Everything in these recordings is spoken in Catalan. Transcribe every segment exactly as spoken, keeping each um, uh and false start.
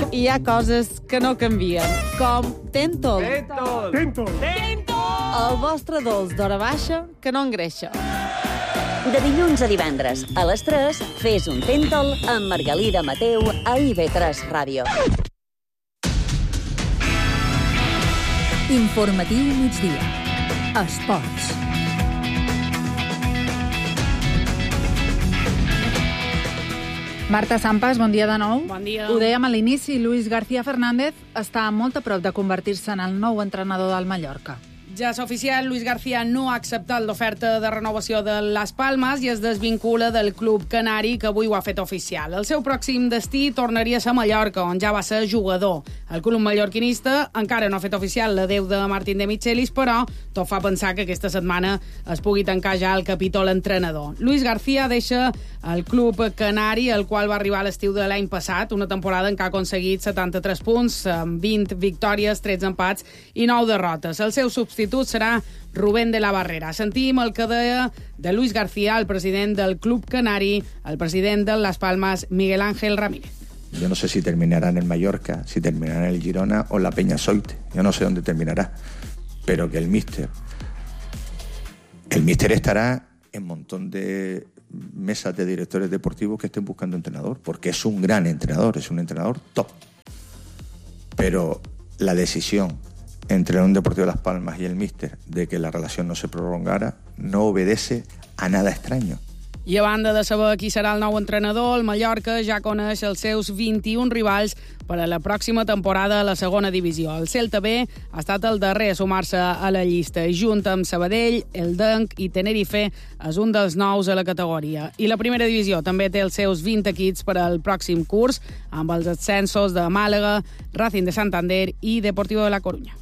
Hi ha coses que no canvien, com Tentol. Tentol. Tentol. Tentol! El vostre dolç d'hora baixa que no engreixa. De dilluns a divendres, a les tres, fes un Tentol amb Margalida Mateu a I V tres Ràdio. Informatiu migdia. Esports. Marta Sampas, bon dia de nou. Bon dia. Ho dèiem a l'inici, Luis García Fernández està molt a prop de convertir-se en el nou entrenador del Mallorca. Ja és oficial, Luis García no ha acceptat l'oferta de renovació de Las Palmas i es desvincula del club canari, que avui ho ha fet oficial. El seu pròxim destí tornaria a ser Mallorca, on ja va ser jugador. El club mallorquinista encara no ha fet oficial l'adeu de Martín de Michelis, però tot fa pensar que aquesta setmana es pugui tancar ja el capítol entrenador. Luis García deixa el club canari, el qual va arribar a l'estiu de l'any passat, una temporada en què ha aconseguit setanta-tres punts, amb vint victòries, tretze empats i nou derrotes. El seu substitut serà Rubén de la Barrera. Sentim el que deia de Luis García, el president del club canari, el president de Las Palmas, Miguel Ángel Ramírez. Yo no sé si terminará en el Mallorca, si terminará en el Girona o en la Peña Soite. Yo no sé dónde terminará. Pero que el míster... El míster estará en un montón de mesas de directores deportivos que estén buscando entrenador, porque es un gran entrenador, es un entrenador top. Pero la decisión entre la Unión Deportiva Las Palmas y el míster de que la relación no se prolongara no obedece a nada extraño. I a banda de saber qui serà el nou entrenador, el Mallorca ja coneix els seus vint-i-un rivals per a la pròxima temporada a la segona divisió. El Celta B ha estat el darrer a sumar-se a la llista. Junt amb Sabadell, el Denc i Tenerife és un dels nous a la categoria. I la primera divisió també té els seus vint equips per al pròxim curs, amb els ascensos de Màlaga, Racing de Santander i Deportivo de la Coruña.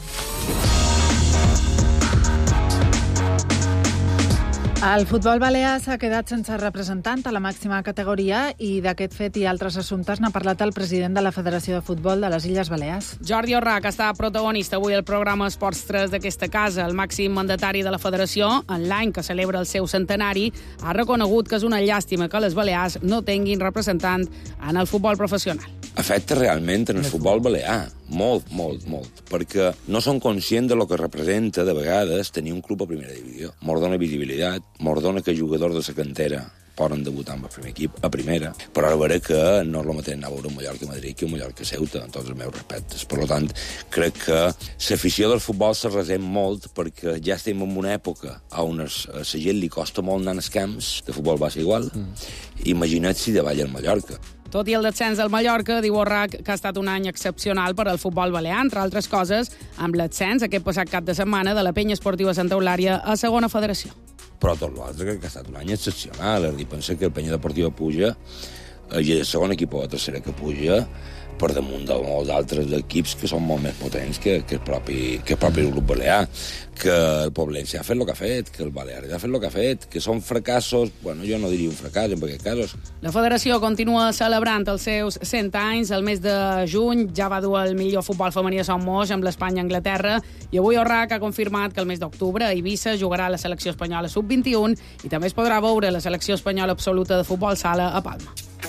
El futbol balear s'ha quedat sense representant a la màxima categoria i d'aquest fet i altres assumptes n'ha parlat el president de la Federació de Futbol de les Illes Balears. Jordi Orrach està protagonista avui al programa Esports tres d'aquesta casa. El màxim mandatari de la Federació, en l'any que celebra el seu centenari, ha reconegut que és una llàstima que les Balears no tinguin representant en el futbol professional. Afecta realment en el futbol balear. Molt, molt, molt. Perquè no són conscients de lo que representa, de vegades, tenir un club a primera divisió. Mos dona visibilitat, mos dona que jugadors de la cantera poden debutar amb el primer equip, a primera, però ara veure que no és el mateix anar a veure un Mallorca Madrid que un Mallorca Ceuta, en tots els meus respectes. Per tant, crec que l'afició del futbol se resent molt perquè ja estem en una època on a la gent li costa molt anar als camps, de futbol va ser igual, mm. Imagina't si davall el Mallorca. Tot i el descens del Mallorca, diu Orrach que ha estat un any excepcional per al futbol balear, entre altres coses, amb l'ascens aquest passat cap de setmana de la Penya Esportiva Santa Eulària a segona federació. Però tot l'altre crec que ha estat un any excepcional. És a dir, pensa que el Penya Deportiva puja, i el segon equip o la tercera que puja, per damunt de molts altres equips que són molt més potents que, que, el, propi, que el propi grup balear, que el Poblense ha fet el que ha fet, que el Balears ha fet el que ha fet, que són fracassos, bueno, jo no diria un fracàs en aquests casos. La federació continua celebrant els seus cent anys. El mes de juny ja va dur el millor futbol femení a Son Moix amb l'Espanya-Anglaterra i avui Orrach ha confirmat que el mes d'octubre a Eivissa jugarà la selecció espanyola sub vint-i-un i també es podrà veure la selecció espanyola absoluta de futbol sala a Palma.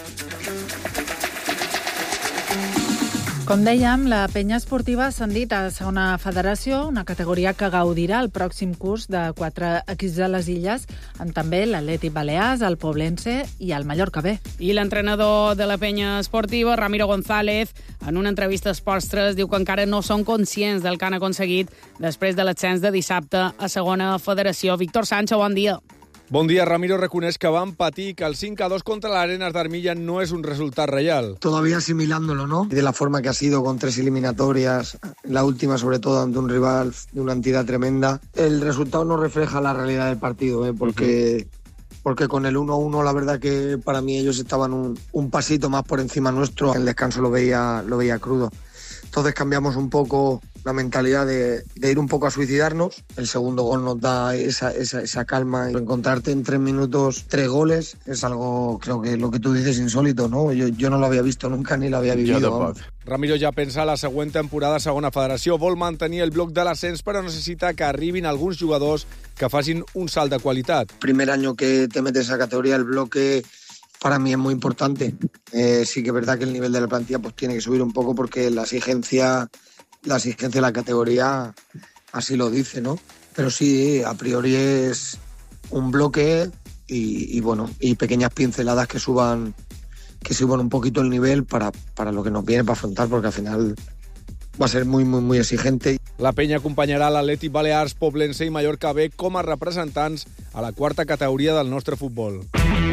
Com dèiem, la Penya Esportiva s'ha ascendit a segona federació, una categoria que gaudirà el pròxim curs de quatre equips de les Illes, amb també l'Atlètic Balears, el Poblense i el Mallorca B. I l'entrenador de la Penya Esportiva, Ramiro González, en una entrevista a Esports tres, diu que encara no són conscients del que han aconseguit després de l'ascens de dissabte a segona federació. Víctor Sancho, bon dia. Bon dia. Ramiro reconeix que van patir, que el cinco a dos contra l'Arenas d'Armilla no es un resultado real. Todavía asimilándolo, ¿no? De la forma que ha sido con tres eliminatorias, la última sobre todo ante un rival de una entidad tremenda. El resultado no refleja la realidad del partido, ¿eh? Porque, uh-huh. porque con el uno a uno la verdad que para mí ellos estaban un, un pasito más por encima nuestro. El descanso lo veía, lo veía crudo. Entonces cambiamos un poco la mentalidad de, de ir un poco a suicidarnos. El segundo gol nos da esa, esa, esa calma. Encontrarte en tres minutos tres goles es algo, creo que lo que tú dices, insólito, ¿no? Yo, yo no lo había visto nunca ni lo había vivido. Ramiro ja pensa la següent temporada a segona federació. Vol mantenir el bloc de l'ascens, però necessita que arribin alguns jugadors que facin un salt de qualitat. Primer año que te metes a categoría, el bloque para mí es muy importante. Eh, sí que es verdad que el nivel de la plantilla pues tiene que subir un poco porque la exigencia, la exigencia de la categoría así lo dice, ¿no? Pero sí, a priori es un bloque y, y bueno, y pequeñas pinceladas que suban, que suban un poquito el nivel para, para lo que nos viene para afrontar, porque al final va a ser muy, muy, muy exigente. La penya acompanyarà l'Atlètic Balears, Poblense i Mallorca B com a representants a la quarta categoria del nostre futbol.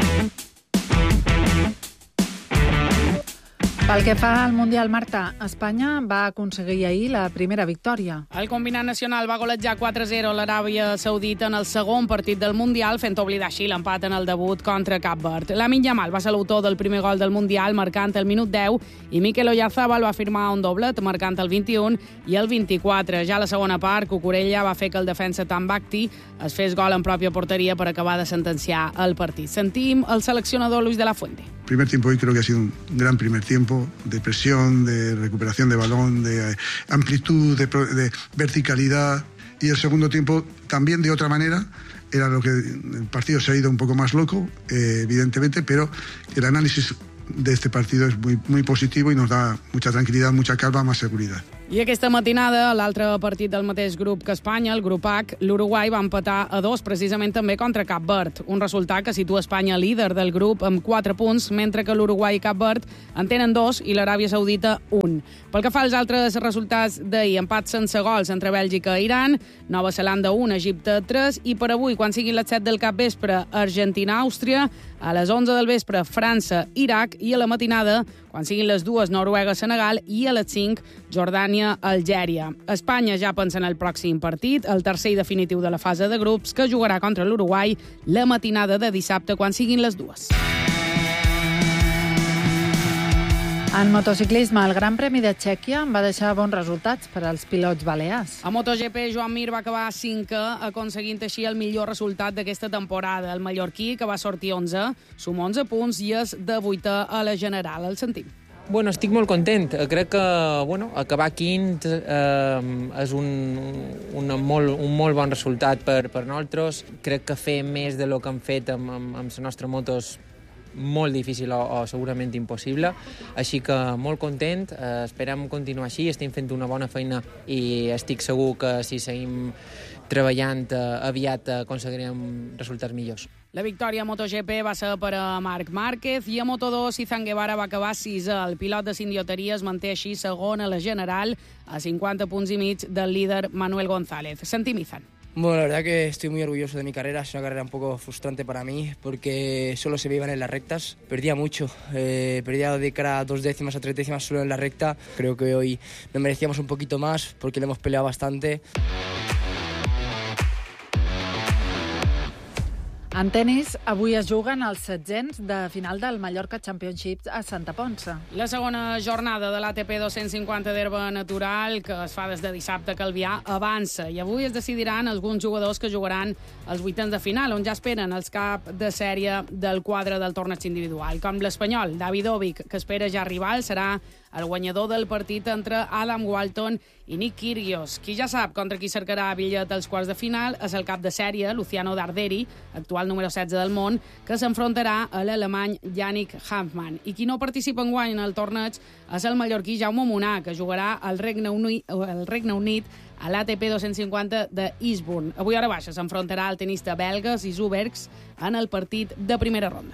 Pel que fa al Mundial, Marta, Espanya va aconseguir ahir la primera victòria. El combinat nacional va golejar quatre a zero l'Aràbia Saudita en el segon partit del Mundial, fent oblidar així l'empat en el debut contra Cap Verd. Lamine Yamal va ser l'autor del primer gol del Mundial, marcant el minut deu, i Mikel Oyarzabal va firmar un doblet, marcant el vint-i-un i el vint-i-quatre. Ja a la segona part, Cucurella va fer que el defensa Tambacti es fes gol en pròpia porteria per acabar de sentenciar el partit. Sentim el seleccionador Luis de la Fuente. El primer tiempo hoy creo que ha sido un gran primer tiempo de presión, de recuperación de balón, de amplitud, de, de verticalidad, y el segundo tiempo también de otra manera. Era lo que el partido se ha ido un poco más loco, eh, evidentemente, pero el análisis de este partido es muy, muy positivo y nos da mucha tranquilidad, mucha calma, más seguridad. I aquesta matinada, l'altre partit del mateix grup que Espanya, el grup H, l'Uruguai va empatar a dos, precisament també contra Cap Verd. Un resultat que situa Espanya líder del grup amb quatre punts, mentre que l'Uruguai i Cap Verd en tenen dos i l'Aràbia Saudita un. Pel que fa als altres resultats d'ahir, empat sense gols entre Bèlgica i Iran, Nova Zelanda un, Egipte tres, i per avui, quan siguin les set del capvespre, Argentina-Àustria, a les onze del vespre, França-Iraq, i a la matinada, quan siguin les dues, Noruega-Senegal, i a les cinc, Jordània-Algèria. Espanya ja pensa en el pròxim partit, el tercer i definitiu de la fase de grups, que jugarà contra l'Uruguai la matinada de dissabte, quan siguin les dues. En motociclisme, el Gran Premi de Txèquia va deixar bons resultats per als pilots balears. A MotoGP, Joan Mir va acabar cinquè, aconseguint així el millor resultat d'aquesta temporada. El mallorquí, que va sortir onze, suma onze punts i és de vuitè a la general. El sentim. Bueno, estic molt content. Crec que bueno, acabar quint eh, és un, un, molt, un molt bon resultat per, per nosaltres. Crec que fer més de lo que hem fet amb, amb, amb la nostra moto és molt difícil o, o segurament impossible. Així que molt content, eh, esperem continuar així, estem fent una bona feina i estic segur que si seguim treballant eh, aviat aconseguirem resultats millors. La victòria a MotoGP va ser per a Marc Márquez i a Moto dos Izan Guevara va acabar sisè. El pilot de Sindioteria es manté així segon a la general a cinquanta punts i mig del líder Manuel González. Sentim Izan. Bueno, la verdad que estoy muy orgulloso de mi carrera. Es una carrera un poco frustrante para mí porque solo se me iban en las rectas. Perdía mucho, eh, perdía de cara a dos décimas, a tres décimas solo en la recta. Creo que hoy nos merecíamos un poquito más porque le hemos peleado bastante. En tenis, avui es juguen els setzents de final del Mallorca Championship a Santa Ponça. La segona jornada de l'A T P dos-cents cinquanta d'herba natural, que es fa des de dissabte a Calvià, avança. I avui es decidiran alguns jugadors que jugaran els vuitens de final, on ja esperen els cap de sèrie del quadre del torneig individual. Com l'espanyol, Davidovic, que espera ja rival, serà el guanyador del partit entre Adam Walton i Nick Kyrgios. Qui ja sap contra qui cercarà bitllet als quarts de final és el cap de sèrie, Luciano Darderi, actual número setze del món, que s'enfrontarà a l'alemany Yannick Hanfmann. I qui no participa enguany en el torneig és el mallorquí Jaume Munar, que jugarà al Regne Unit, al Regne Unit a l'A T P dos-cents cinquanta de Eastbourne. Avui a hora baixa s'enfrontarà el tenista belga Zizou Bergs en el partit de primera ronda.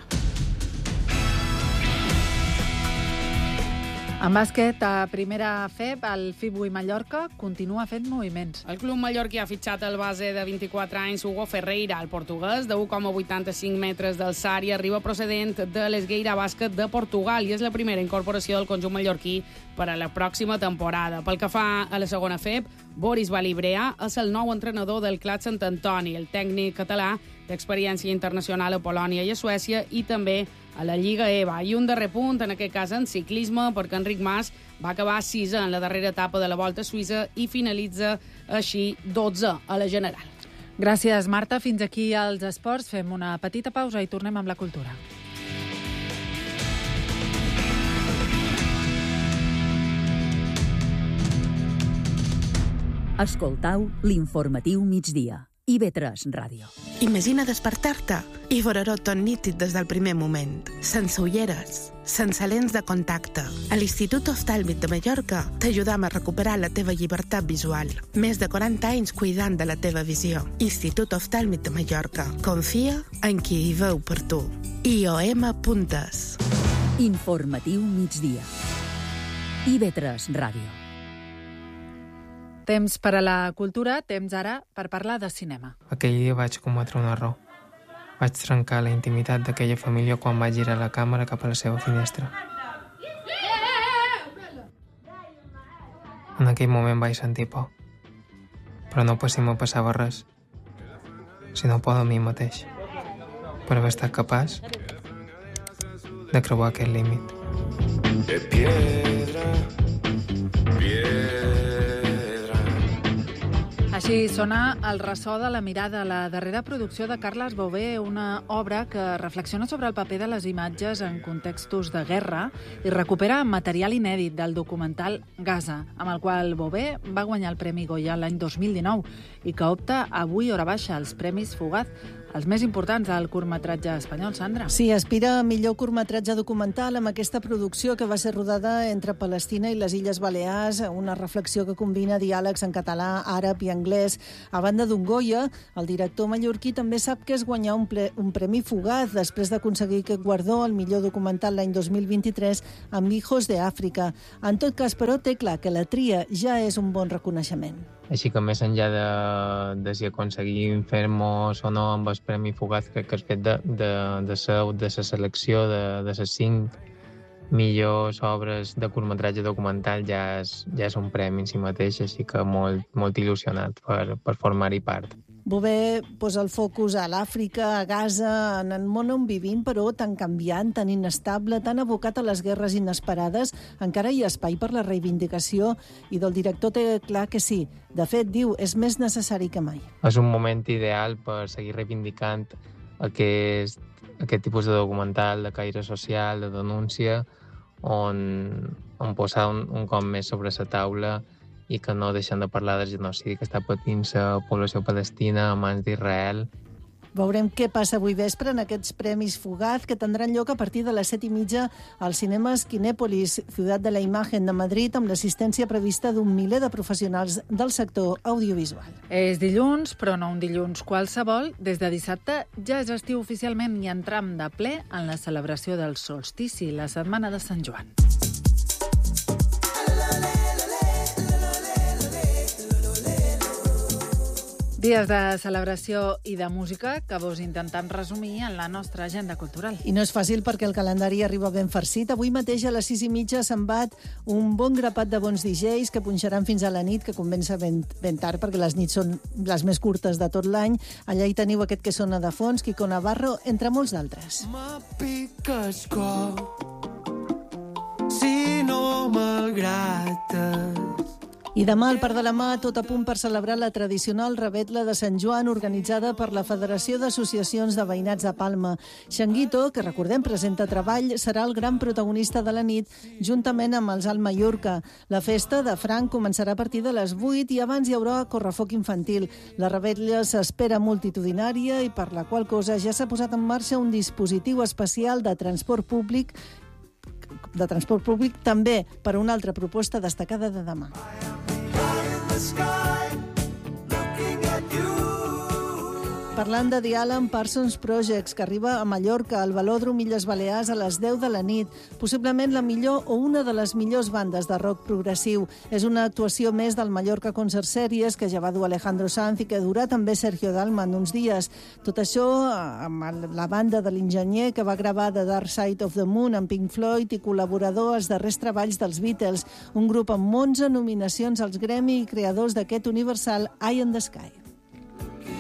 En bàsquet, a primera F E B, el Fibui Mallorca continua fent moviments. El club mallorquí ha fitxat el base de vint-i-quatre anys Hugo Ferreira. El portuguès, de u coma vuitanta-cinc metres d'alçària, arriba procedent de l'Esgueira Bàsquet de Portugal i és la primera incorporació del conjunt mallorquí per a la pròxima temporada. Pel que fa a la segona F E B, Boris Balibrea és el nou entrenador del Clat Sant Antoni. El tècnic català d'experiència internacional a Polònia i a Suècia i també a la Lliga E V A. I un darrer punt, en aquest cas en ciclisme, perquè Enric Mas va acabar sisè en la darrera etapa de la Volta a Suïssa i finalitza així dotzè a la general. Gràcies, Marta. Fins aquí als esports. Fem una petita pausa i tornem amb la cultura. Escoltau l'informatiu migdia. I B tres Ràdio. Imagina despertar-te i veure-ho tot nítid des del primer moment, sense ulleres, sense lents de contacte. A l'Institut Oftàlmic de Mallorca t'ajudam a recuperar la teva llibertat visual. Més de quaranta anys cuidant de la teva visió. Institut Oftàlmic de Mallorca. Confia en qui hi veu per tu. I O M punt es. Informatiu migdia. I B tres Ràdio. Temps per a la cultura, temps ara per parlar de cinema. Aquell dia vaig cometre un error. Vaig trencar la intimitat d'aquella família quan vaig girar la càmera cap a la seva finestra. En aquell moment vaig sentir por. Però no per si me passava res, sinó por de mi mateix, per haver estat capaç de creuar aquest límit. De piedra, piedra. Així sona el ressò de la mirada, la darrera producció de Carles Bové, una obra que reflexiona sobre el paper de les imatges en contextos de guerra i recupera material inèdit del documental Gaza, amb el qual Bové va guanyar el Premi Goya l'any dos mil dinou i que opta avui hora baixa als Premis Fugaz, els més importants del curtmetratge espanyol, Sandra. Sí, aspira a millor curtmetratge documental amb aquesta producció que va ser rodada entre Palestina i les Illes Balears, una reflexió que combina diàlegs en català, àrab i anglès. A banda d'un Goya, el director mallorquí també sap que és guanyar un, ple, un premi Fugaz després d'aconseguir aquest guardó al millor documental l'any dos mil vint-i-tres amb Hijos de Àfrica. En tot cas, però, té clar que la tria ja és un bon reconeixement. Així que més enllà de, de si aconseguim fer-nos o no amb el Premi Fugaz, crec que el fet de, de, de, ser, de la selecció de, de les cinc millors obres de curtmetratge documental ja és, ja és un premi en si mateix, així que molt, molt il·lusionat per, per formar-hi part. Bové posa el focus a l'Àfrica, a Gaza, en el món on vivim, però tan canviant, tan inestable, tan abocat a les guerres inesperades, encara hi ha espai per la reivindicació i del director té clar que sí. De fet, diu, és més necessari que mai. És un moment ideal per seguir reivindicant aquest, aquest tipus de documental de caire social, de denúncia, on, on posar un, un cop més sobre la taula i que no deixen de parlar del genocidi que està patint la població palestina a mans d'Israel. Veurem què passa avui vespre en aquests Premis Fugaz que tindran lloc a partir de les set i mitja als cinemes Kinèpolis, Ciutat de la Imagen de Madrid, amb l'assistència prevista d'un miler de professionals del sector audiovisual. És dilluns, però no un dilluns qualsevol. Des de dissabte ja és estiu oficialment i entram de ple en la celebració del solstici, la setmana de Sant Joan. Dies de celebració i de música que vos intentem resumir en la nostra agenda cultural. I no és fàcil perquè el calendari arriba ben farcit. Avui mateix a les sis i mitja se'n bat un bon grapat de bons D Js que punxaran fins a la nit, que comença ben, ben tard perquè les nits són les més curtes de tot l'any. Allà hi teniu aquest que sona de fons, Quico Navarro, entre molts d'altres. Me piques cor si no malgrates. I demà, al Parc de la Mà, tot a punt per celebrar la tradicional revetla de Sant Joan organitzada per la Federació d'Associacions de Veïnats de Palma. Xanguito, que recordem presenta treball, serà el gran protagonista de la nit, juntament amb els Alt Mallorca. La festa de Franc començarà a partir de les vuit i abans hi haurà correfoc infantil. La revetla s'espera multitudinària i per la qual cosa ja s'ha posat en marxa un dispositiu especial de transport públic de transport públic també per a una altra proposta destacada de demà. Parlant de The Alan Parsons Projects, que arriba a Mallorca, al Velòdrom Illes Balears, a les deu de la nit. Possiblement la millor o una de les millors bandes de rock progressiu. És una actuació més del Mallorca Concert Series, que ja va dur Alejandro Sanz i que durà també Sergio Dalman uns dies. Tot això amb la banda de l'enginyer que va gravar The Dark Side of the Moon amb Pink Floyd i col·laborador als darrers treballs dels Beatles, un grup amb onze nominacions als Grammy i creadors d'aquest universal Eye in the Sky.